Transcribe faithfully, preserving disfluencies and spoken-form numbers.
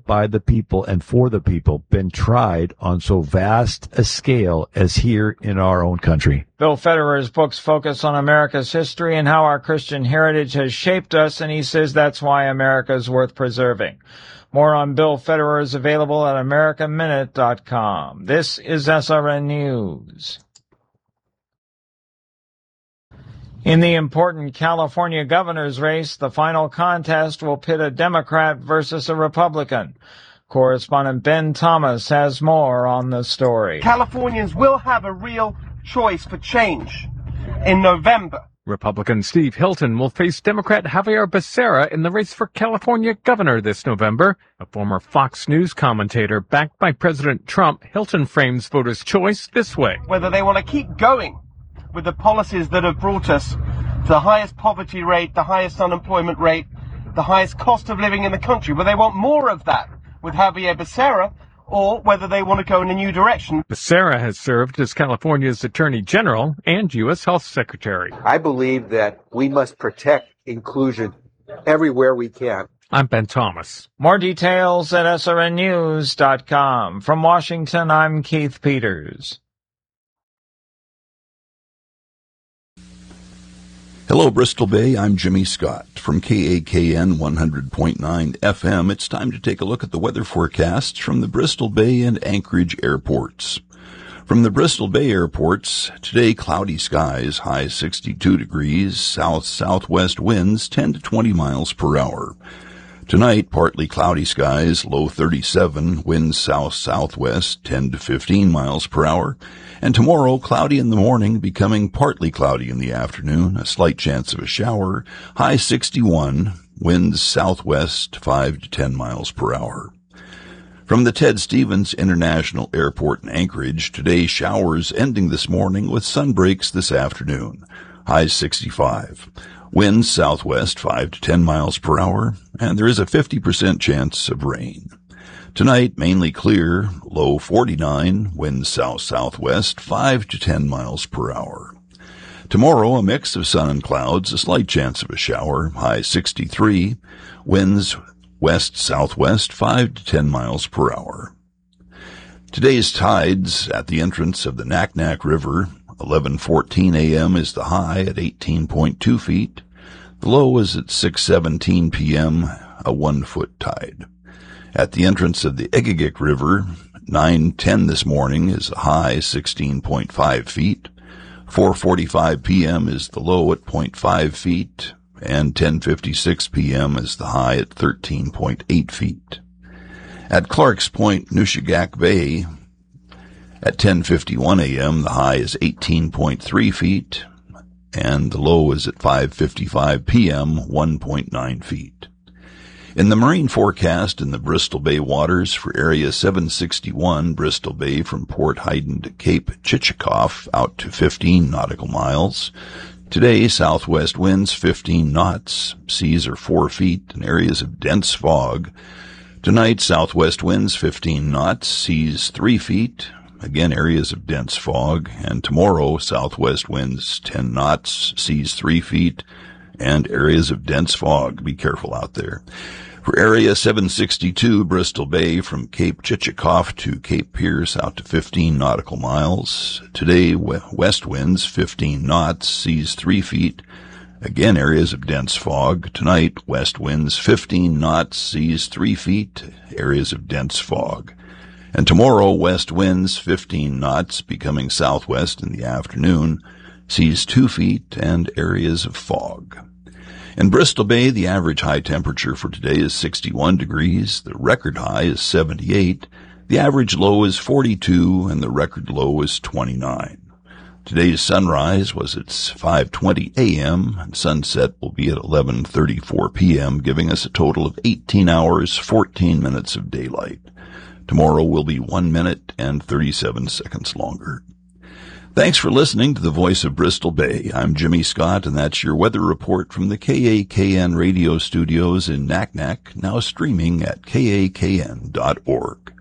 by the people and for the people been tried on so vast a scale as here in our own country. Bill Federer's books focus on America's history and how our Christian heritage has shaped us, and he says that's why America is worth preserving. More on Bill Federer is available at america minute dot com. This is S R N News. In the important California governor's race, the final contest will pit a Democrat versus a Republican. Correspondent Ben Thomas has more on the story. Californians will have a real choice for change in November. Republican Steve Hilton will face Democrat Javier Becerra in the race for California governor this November. A former Fox News commentator backed by President Trump, Hilton frames voters' choice this way. Whether they want to keep going with the policies that have brought us to the highest poverty rate, the highest unemployment rate, the highest cost of living in the country, whether they want more of that with Javier Becerra, or whether they want to go in a new direction. Becerra has served as California's Attorney General and U S Health Secretary. I believe that we must protect inclusion everywhere we can. I'm Ben Thomas. More details at S R N news dot com. From Washington, I'm Keith Peters. Hello, Bristol Bay. I'm Jimmy Scott from K A K N one hundred point nine F M. It's time to take a look at the weather forecasts from the Bristol Bay and Anchorage airports. From the Bristol Bay airports, today cloudy skies, high sixty-two degrees, south-southwest winds ten to twenty miles per hour. Tonight, partly cloudy skies, low thirty-seven, winds south-southwest ten to fifteen miles per hour. And tomorrow, cloudy in the morning, becoming partly cloudy in the afternoon, a slight chance of a shower, high sixty-one, winds southwest five to ten miles per hour. From the Ted Stevens International Airport in Anchorage, today showers ending this morning with sun breaks this afternoon, high sixty-five. Winds southwest five to ten miles per hour, and there is a fifty percent chance of rain. Tonight, mainly clear, low forty-nine, winds south-southwest five to ten miles per hour. Tomorrow, a mix of sun and clouds, a slight chance of a shower, high sixty-three, winds west-southwest five to ten miles per hour. Today's tides at the entrance of the Naknek River, eleven fourteen a.m. is the high at eighteen point two feet. The low is at six seventeen p.m., a one-foot tide. At the entrance of the Egegik River, nine ten this morning is a high sixteen point five feet. four forty-five p.m. is the low at zero point five feet, and ten fifty-six p.m. is the high at thirteen point eight feet. At Clark's Point, Nushagak Bay, at ten fifty-one a.m., the high is eighteen point three feet, and the low is at five fifty-five p.m., one point nine feet. In the marine forecast in the Bristol Bay waters for Area seven sixty-one, Bristol Bay from Port Hayden to Cape Chichikov out to fifteen nautical miles. Today, southwest winds fifteen knots, seas are four feet in areas of dense fog. Tonight, southwest winds fifteen knots, seas three feet, again areas of dense fog. And tomorrow, southwest winds ten knots, seas three feet, and areas of dense fog. Be careful out there. For Area seven sixty-two, Bristol Bay from Cape Chichikov to Cape Pierce out to fifteen nautical miles. Today, west winds fifteen knots, seas three feet. Again, areas of dense fog. Tonight, west winds fifteen knots, seas three feet, areas of dense fog. And tomorrow, west winds fifteen knots, becoming southwest in the afternoon, seas two feet, and areas of fog. In Bristol Bay, the average high temperature for today is sixty-one degrees, the record high is seventy-eight, the average low is forty-two, and the record low is twenty-nine. Today's sunrise was at five twenty a.m., and sunset will be at eleven thirty-four p.m., giving us a total of eighteen hours, fourteen minutes of daylight. Tomorrow will be one minute and thirty-seven seconds longer. Thanks for listening to the Voice of Bristol Bay. I'm Jimmy Scott, and that's your weather report from the K A K N radio studios in Naknek, now streaming at K A K N dot org.